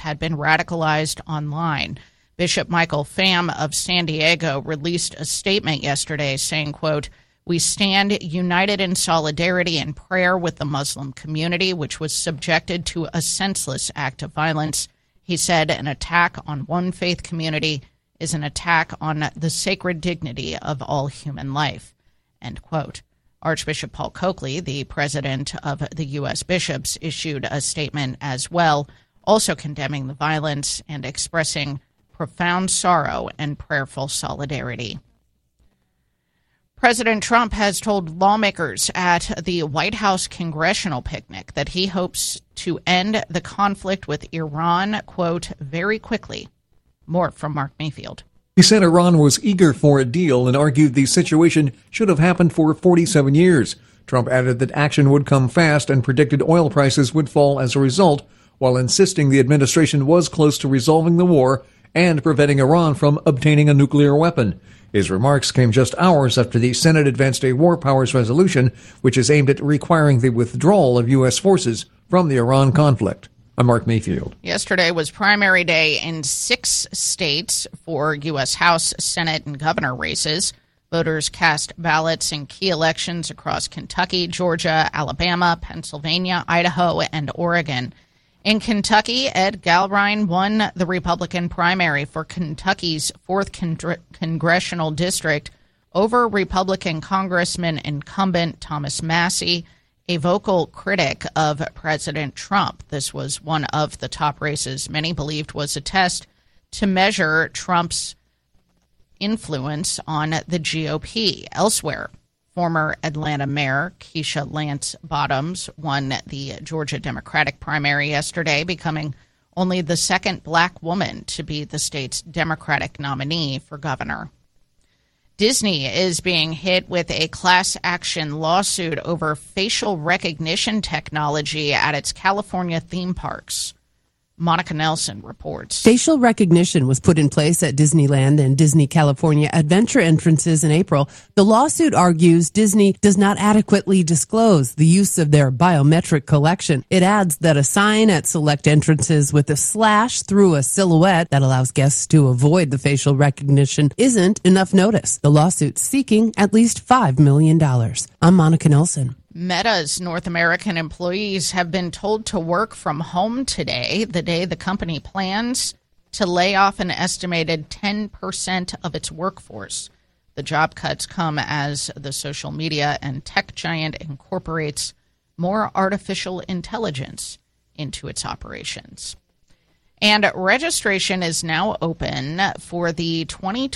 had been radicalized online. Bishop Michael Pham of San Diego released a statement yesterday saying, quote, "We stand united in solidarity and prayer with the Muslim community, which was subjected to a senseless act of violence." He said, "An attack on one faith community is an attack on the sacred dignity of all human life," end quote. Archbishop Paul Coakley, the president of the U.S. Bishops, issued a statement as well, also condemning the violence and expressing profound sorrow and prayerful solidarity. President Trump has told lawmakers at the White House congressional picnic that he hopes to end the conflict with Iran, quote, "very quickly." More from Mark Mayfield. He said Iran was eager for a deal and argued the situation should have happened for 47 years. Trump added that action would come fast and predicted oil prices would fall as a result, while insisting the administration was close to resolving the war and preventing Iran from obtaining a nuclear weapon. His remarks came just hours after the Senate advanced a war powers resolution, which is aimed at requiring the withdrawal of U.S. forces from the Iran conflict. I'm Mark Mayfield. Yesterday was primary day in 6 states for U.S. House, Senate, and governor races. Voters cast ballots in key elections across Kentucky, Georgia, Alabama, Pennsylvania, Idaho, and Oregon. In Kentucky, Ed Galbraith won the Republican primary for Kentucky's 4th congressional district over Republican Congressman incumbent Thomas Massie, a vocal critic of President Trump. This was one of the top races many believed was a test to measure Trump's influence on the GOP. Elsewhere, former Atlanta Mayor Keisha Lance Bottoms won the Georgia Democratic primary yesterday, becoming only the second black woman to be the state's Democratic nominee for governor. Disney is being hit with a class action lawsuit over facial recognition technology at its California theme parks. Monica Nelson reports. Facial recognition was put in place at Disneyland and Disney California Adventure entrances in April. The lawsuit argues Disney does not adequately disclose the use of their biometric collection. It adds that a sign at select entrances with a slash through a silhouette that allows guests to avoid the facial recognition isn't enough notice. The lawsuit's seeking at least $5 million. I'm Monica Nelson. Meta's North American employees have been told to work from home today, the day the company plans to lay off an estimated 10% of its workforce. The job cuts come as the social media and tech giant incorporates more artificial intelligence into its operations. And registration is now open for the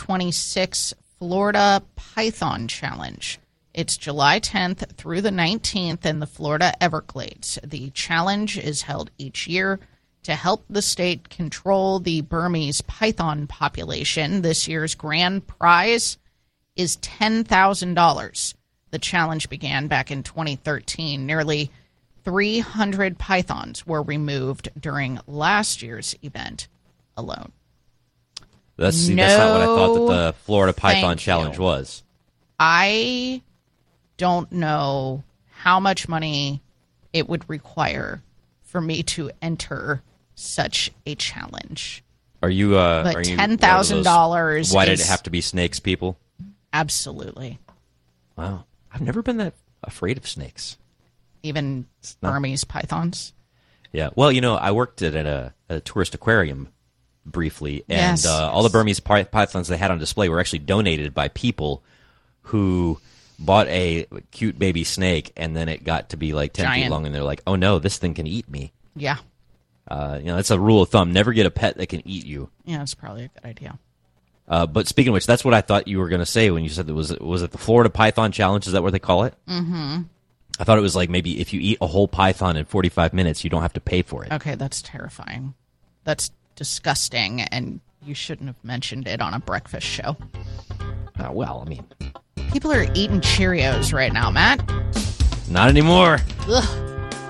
2026 Florida Python Challenge. It's July 10th through the 19th in the Florida Everglades. The challenge is held each year to help the state control the Burmese python population. This year's grand prize is $10,000. The challenge began back in 2013. Nearly 300 pythons were removed during last year's event alone. That's not what I thought that the Florida Python Challenge was. I don't know how much money it would require for me to enter such a challenge. Are you? But $10,000. Why did it have to be snakes, people? Absolutely. Wow, I've never been that afraid of snakes. Even Burmese pythons. Yeah. Well, I worked at a tourist aquarium briefly, and yes. All the Burmese pythons they had on display were actually donated by people who bought a cute baby snake, and then it got to be like 10 feet long, and they're like, oh no, this thing can eat me. Yeah. That's a rule of thumb. Never get a pet that can eat you. Yeah, that's probably a good idea. But speaking of which, that's what I thought you were going to say when you said was it the Florida Python Challenge? Is that what they call it? Mm-hmm. I thought it was like maybe if you eat a whole python in 45 minutes, you don't have to pay for it. Okay, that's terrifying. That's disgusting, and you shouldn't have mentioned it on a breakfast show. Well, I mean... People are eating Cheerios right now, Matt. Not anymore. Ugh.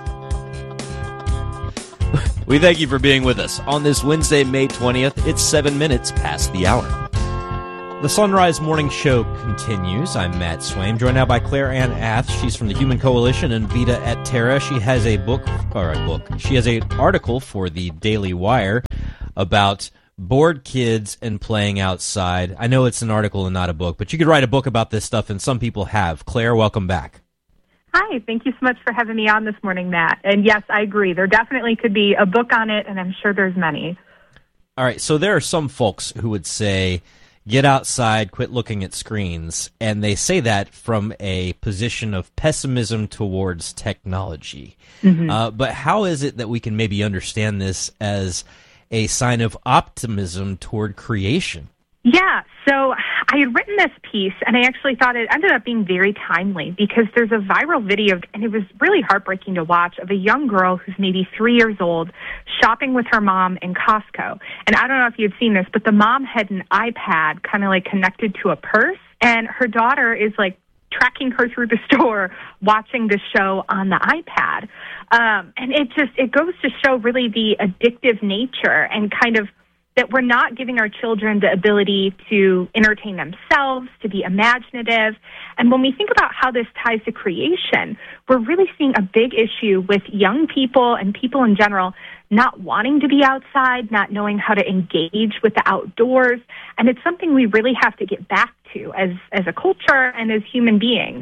We thank you for being with us on this Wednesday, May 20th. It's 7 minutes past the hour. The Sunrise Morning Show continues. I'm Matt Swaim, joined now by Claire Ann Ath. She's from the Human Coalition and Vita et Terra. She has She has an article for the Daily Wire about bored kids and playing outside. I know it's an article and not a book, but you could write a book about this stuff, and some people have. Claire, welcome back. Hi, thank you so much for having me on this morning, Matt. And yes, I agree. There definitely could be a book on it, and I'm sure there's many. All right, so there are some folks who would say, get outside, quit looking at screens, and they say that from a position of pessimism towards technology. Mm-hmm. But how is it that we can maybe understand this as a sign of optimism toward creation? Yeah, so I had written this piece, and I actually thought it ended up being very timely because there's a viral video, and it was really heartbreaking to watch, of a young girl who's maybe 3 years old shopping with her mom in Costco. And I don't know if you'd seen this, but the mom had an iPad kind of like connected to a purse, and her daughter is like tracking her through the store, watching the show on the iPad. And it goes to show really the addictive nature and kind of that we're not giving our children the ability to entertain themselves, to be imaginative. And when we think about how this ties to creation, we're really seeing a big issue with young people and people in general not wanting to be outside, not knowing how to engage with the outdoors. And it's something we really have to get back to as a culture and as human beings.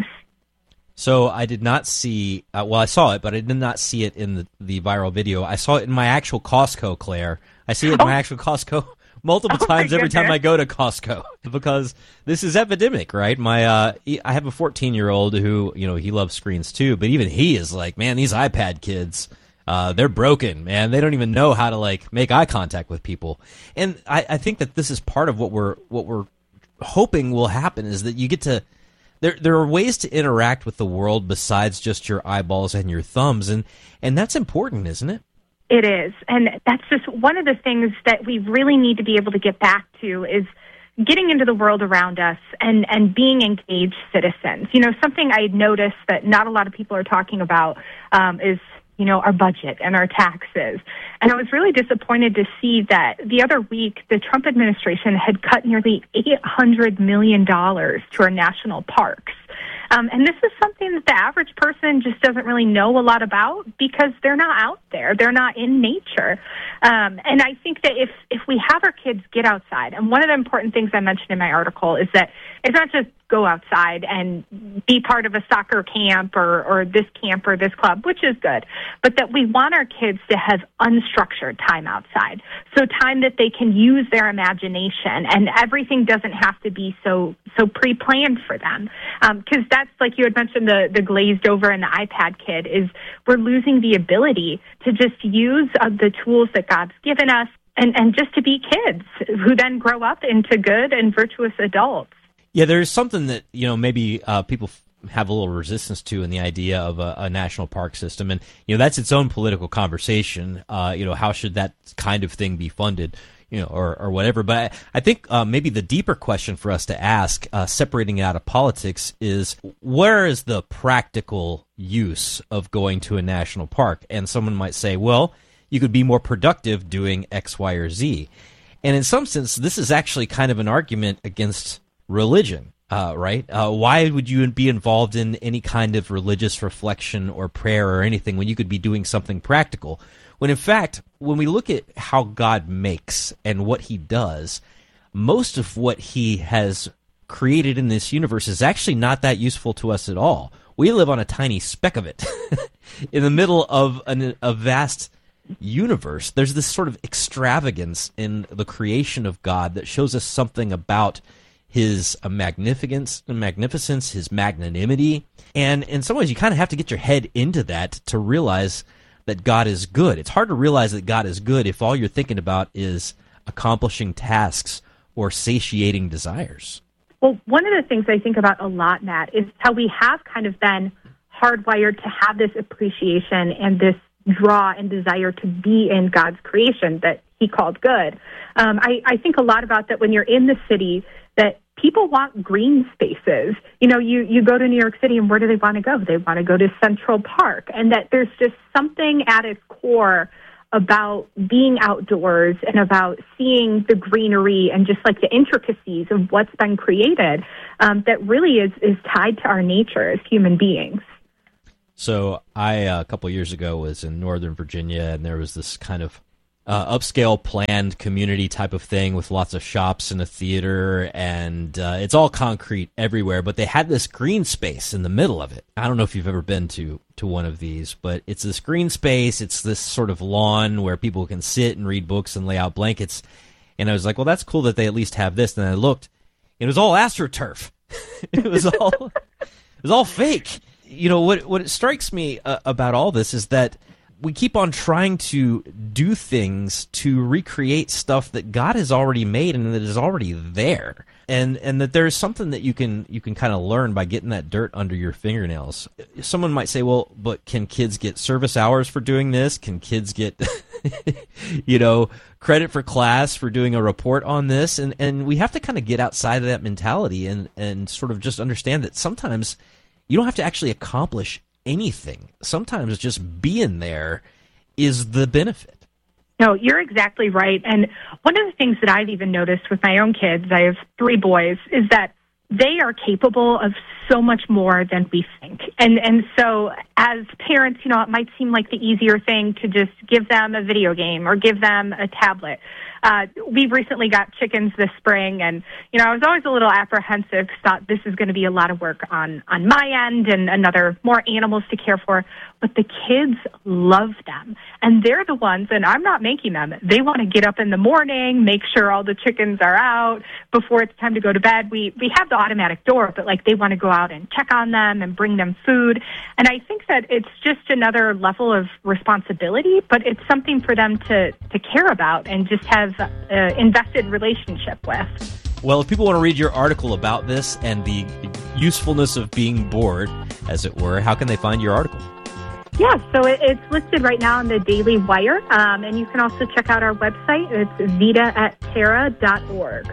So I did not see, I saw it, but I did not see it in the viral video. I saw it in my actual Costco, Claire. I see it in my actual Costco multiple times every time I go to Costco, because this is epidemic, right? I have a 14-year-old who, he loves screens too, but even he is like, man, these iPad kids, they're broken, man. They don't even know how to make eye contact with people. And I think that this is part of what we're hoping will happen, is that you get to, there are ways to interact with the world besides just your eyeballs and your thumbs, and that's important, isn't it? It is, and that's just one of the things that we really need to be able to get back to, is getting into the world around us and being engaged citizens. Something I noticed that not a lot of people are talking about is, our budget and our taxes. And I was really disappointed to see that the other week, the Trump administration had cut nearly $800 million to our national parks. And this is something that the average person just doesn't really know a lot about because they're not out there. They're not in nature. And I think that if we have our kids get outside, and one of the important things I mentioned in my article is that it's not just go outside and be part of a soccer camp or this camp or this club, which is good, but that we want our kids to have unstructured time outside. So time that they can use their imagination, and everything doesn't have to be so pre-planned for them. Because that's, like you had mentioned, the glazed over and the iPad kid, is we're losing the ability to just use the tools that God's given us and just to be kids who then grow up into good and virtuous adults. Yeah, there's something that, maybe people have a little resistance to in the idea of a national park system. And, that's its own political conversation. How should that kind of thing be funded, or whatever. But I think maybe the deeper question for us to ask, separating it out of politics, is where is the practical use of going to a national park? And someone might say, well, you could be more productive doing X, Y, or Z. And in some sense, this is actually kind of an argument against religion, right? Why would you be involved in any kind of religious reflection or prayer or anything when you could be doing something practical? When in fact, when we look at how God makes and what he does, most of what he has created in this universe is actually not that useful to us at all. We live on a tiny speck of it in the middle of a vast universe. There's this sort of extravagance in the creation of God that shows us something about his magnificence, his magnanimity. And in some ways, you kind of have to get your head into that to realize that God is good. It's hard to realize that God is good if all you're thinking about is accomplishing tasks or satiating desires. Well, one of the things I think about a lot, Matt, is how we have kind of been hardwired to have this appreciation and this draw and desire to be in God's creation that he called good. I think a lot about that when you're in the city, that people want green spaces. You go to New York City, and where do they want to go? They want to go to Central Park, and that there's just something at its core about being outdoors and about seeing the greenery and just like the intricacies of what's been created that really is tied to our nature as human beings. So I, a couple of years ago, was in Northern Virginia, and there was this kind of upscale planned community type of thing with lots of shops and a theater, and it's all concrete everywhere, but they had this green space in the middle of it. I don't know if you've ever been to one of these, but it's this green space. It's this sort of lawn where people can sit and read books and lay out blankets. And I was like, well, that's cool that they at least have this. And I looked, it was all AstroTurf. It was all fake. You know, what it strikes me about all this is that we keep on trying to do things to recreate stuff that God has already made and that is already there. And that there's something that you can kind of learn by getting that dirt under your fingernails. Someone might say, well, but can kids get service hours for doing this? Can kids get, credit for class for doing a report on this? And we have to kind of get outside of that mentality and sort of just understand that sometimes you don't have to actually accomplish anything. Sometimes just being there is the benefit. No, you're exactly right. And one of the things that I've even noticed with my own kids, I have 3 boys, is that they are capable of so much more than we think. And so as parents, it might seem like the easier thing to just give them a video game or give them a tablet. We recently got chickens this spring, and, I was always a little apprehensive, thought this is going to be a lot of work on my end and more animals to care for. But the kids love them, and they're the ones, and I'm not making them. They want to get up in the morning, make sure all the chickens are out before it's time to go to bed. We have the automatic door, but they want to go out and check on them and bring them food. And I think that it's just another level of responsibility, but it's something for them to care about and just have invested relationship with. Well, if people want to read your article about this and the usefulness of being bored, as it were, how can they find your article? Yeah, so it's listed right now on the Daily Wire, and you can also check out our website. It's vita@terra.org.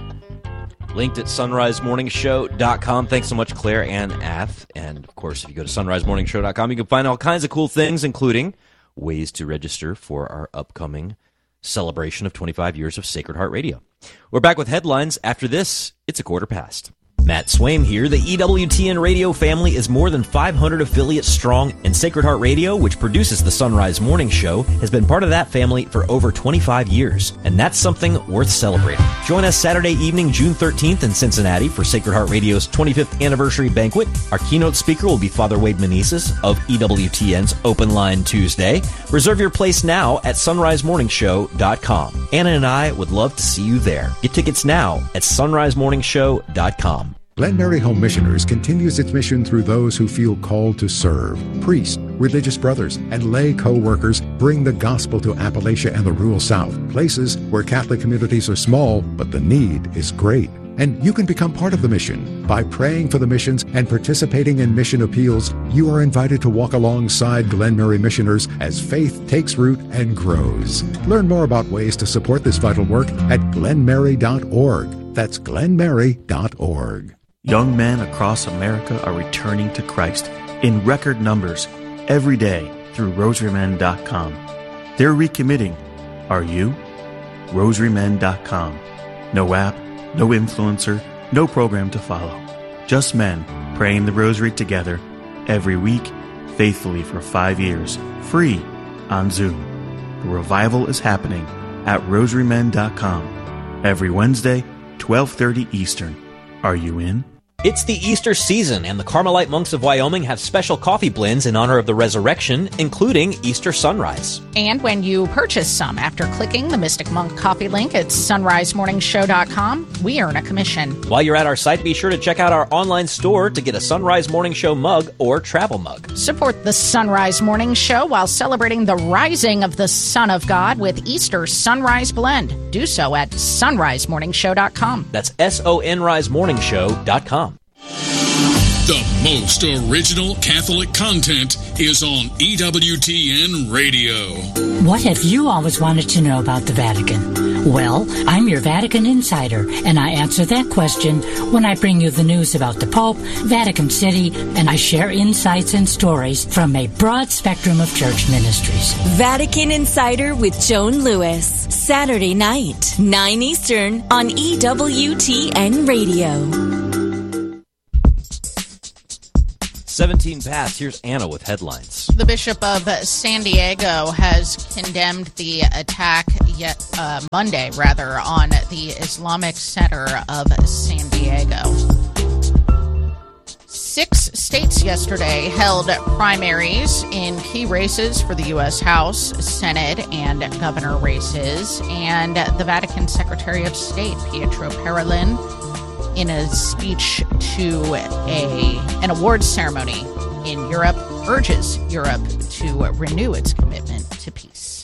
Linked at sunrisemorningshow.com. Thanks so much, Claire and Ath. And, of course, if you go to sunrisemorningshow.com, you can find all kinds of cool things, including ways to register for our upcoming celebration of 25 years of Sacred Heart Radio. We're back with headlines. After this, it's 1:15. Matt Swaim here. The EWTN radio family is more than 500 affiliates strong, and Sacred Heart Radio, which produces the Sunrise Morning Show, has been part of that family for over 25 years, and that's something worth celebrating. Join us Saturday evening, June 13th in Cincinnati for Sacred Heart Radio's 25th anniversary banquet. Our keynote speaker will be Father Wade Meneses of EWTN's Open Line Tuesday. Reserve your place now at sunrisemorningshow.com. Anna and I would love to see you there. Get tickets now at sunrisemorningshow.com. Glen Mary Home Missioners continues its mission through those who feel called to serve. Priests, religious brothers, and lay co-workers bring the gospel to Appalachia and the rural South, places where Catholic communities are small, but the need is great. And you can become part of the mission. By praying for the missions and participating in mission appeals, you are invited to walk alongside Glen Mary missioners as faith takes root and grows. Learn more about ways to support this vital work at glenmary.org. That's glenmary.org. Young men across America are returning to Christ in record numbers every day through rosarymen.com. They're recommitting. Are you? rosarymen.com. No app, no influencer, no program to follow. Just men praying the rosary together every week, faithfully for 5 years, free on Zoom. The revival is happening at rosarymen.com every Wednesday, 12:30 Eastern. Are you in? It's the Easter season, and the Carmelite monks of Wyoming have special coffee blends in honor of the resurrection, including Easter Sunrise. And when you purchase some after clicking the Mystic Monk coffee link at sunrisemorningshow.com, we earn a commission. While you're at our site, be sure to check out our online store to get a Sunrise Morning Show mug or travel mug. Support the Sunrise Morning Show while celebrating the rising of the Son of God with Easter Sunrise Blend. Do so at sunrisemorningshow.com. That's sonrisemorningshow.com. The most original Catholic content is on EWTN Radio. What have you always wanted to know about the Vatican? Well, I'm your Vatican insider, and I answer that question when I bring you the news about the Pope, Vatican City, and I share insights and stories from a broad spectrum of church ministries. Vatican Insider with Joan Lewis, Saturday night, 9 Eastern on EWTN Radio. 17 past. Here's Anna with headlines. The Bishop of San Diego has condemned the attack Monday, on the Islamic Center of San Diego. 6 states yesterday held primaries in key races for the U.S. House, Senate, and governor races. And the Vatican Secretary of State, Pietro Parolin, in a speech to an awards ceremony in Europe, urges Europe to renew its commitment to peace.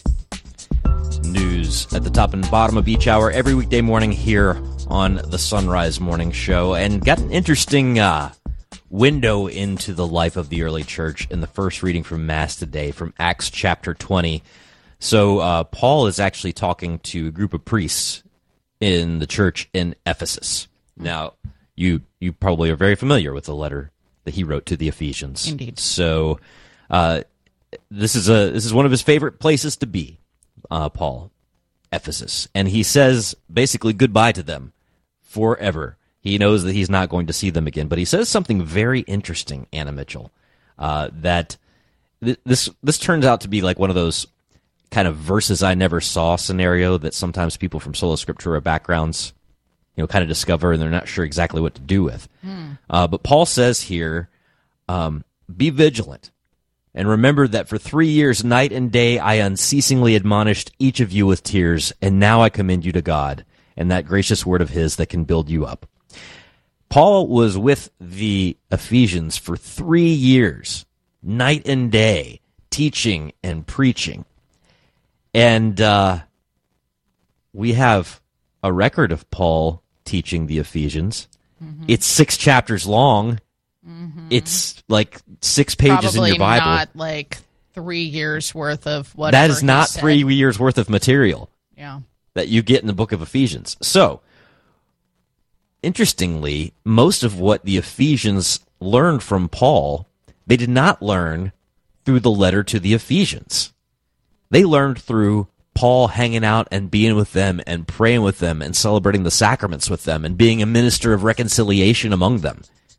News at the top and bottom of each hour every weekday morning here on the Sunrise Morning Show. And got an interesting window into the life of the early church in the first reading from Mass today from Acts chapter 20. So Paul is actually talking to a group of priests in the church in Ephesus. Now, you probably are very familiar with the letter that he wrote to the Ephesians. Indeed. So this is one of his favorite places to be, Paul, Ephesus. And he says basically goodbye to them forever. He knows that he's not going to see them again, but he says something very interesting, Anna Mitchell, that this turns out to be like one of those kind of verses I never saw scenario that sometimes people from Sola Scriptura backgrounds, kind of discover and they're not sure exactly what to do with. But Paul says here, be vigilant and remember that for 3 years, night and day, I unceasingly admonished each of you with tears, and now I commend you to God and that gracious word of his that can build you up. Paul was with the Ephesians for 3 years, night and day, teaching and preaching. And we have a record of Paul teaching the Ephesians. Mm-hmm. It's 6 chapters long. Mm-hmm. It's like 6 pages Probably in your Bible. Not like 3 years worth of whatever. That is not 3 years worth of material. Yeah. That you get in the book of Ephesians. So, interestingly, most of what the Ephesians learned from Paul, they did not learn through the letter to the Ephesians. They learned through Paul hanging out and being with them and praying with them and celebrating the sacraments with them and being a minister of reconciliation among them.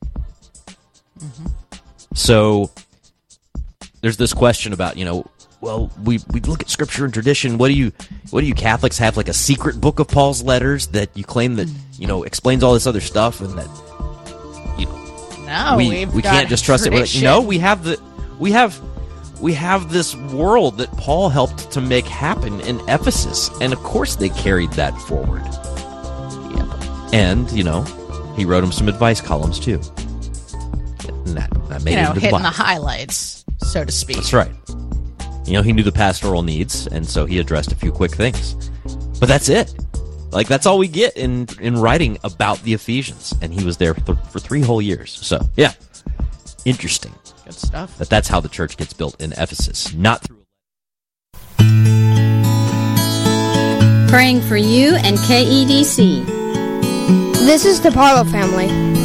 Mm-hmm. So there's this question about, well, we look at Scripture and tradition. What do you Catholics have, like a secret book of Paul's letters that you claim that, explains all this other stuff and that, no, we can't just trust it. No, we have this world that Paul helped to make happen in Ephesus, and of course they carried that forward. Yep. And he wrote him some advice columns too. And that made it into hitting the the highlights, so to speak. That's right. He knew the pastoral needs, and so he addressed a few quick things. But that's it. Like, that's all we get in writing about the Ephesians. And he was there for 3 whole years. So, yeah. Interesting. Good stuff. That's how the church gets built in Ephesus. Not through... Praying for you and KEDC. This is the Parlo family.